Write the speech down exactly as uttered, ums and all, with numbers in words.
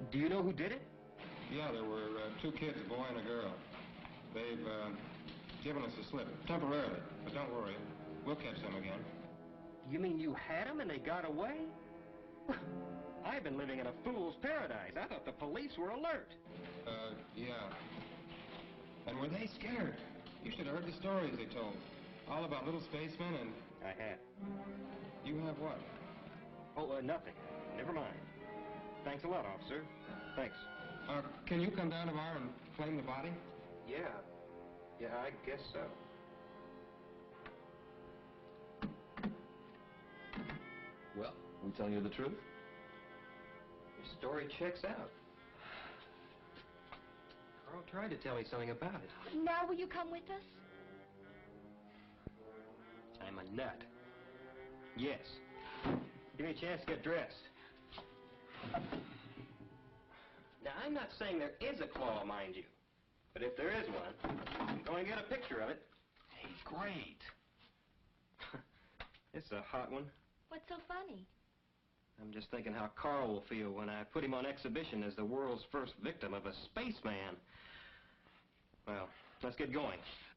Do you know who did it? Yeah, there were uh, two kids, a boy and a girl. They've uh, given us a slip, temporarily. But don't worry, we'll catch them again. You mean you had them and they got away? I've been living in a fool's paradise. I thought the police were alert. Uh, yeah. And were they scared? You should have heard the stories they told. All about little spacemen and... I had. You have what? Oh, uh, nothing. Never mind. Thanks a lot, officer. Thanks. Uh, can you come down tomorrow and claim the body? Yeah. Yeah, I guess so. Well, we telling you the truth? Your story checks out. Carl tried to tell me something about it. Now will you come with us? I'm a nut. Yes. Give me a chance to get dressed. Now, I'm not saying there is a claw, mind you. But if there is one, I'm going to get a picture of it. Hey, great. It's a hot one. What's so funny? I'm just thinking how Carl will feel when I put him on exhibition as the world's first victim of a spaceman. Well, let's get going.